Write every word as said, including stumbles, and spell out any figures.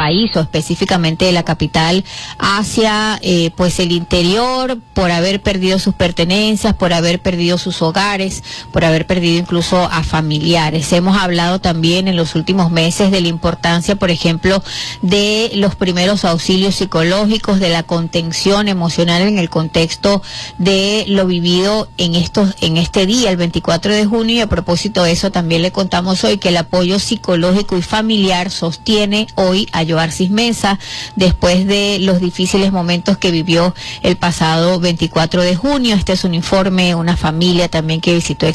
país o específicamente de la capital hacia eh, pues el interior, por haber perdido sus pertenencias, por haber perdido sus hogares, por haber perdido incluso a familiares. Hemos hablado también en los últimos meses de la importancia, por ejemplo, de los primeros auxilios psicológicos, de la contención emocional en el contexto de lo vivido en estos en este día, el veinticuatro de junio, y a propósito de eso también le contamos hoy que el apoyo psicológico y familiar sostiene hoy a Yoarcis Mesa después de los difíciles momentos que vivió el pasado veinticuatro de junio. Este es un informe, una familia también que visitó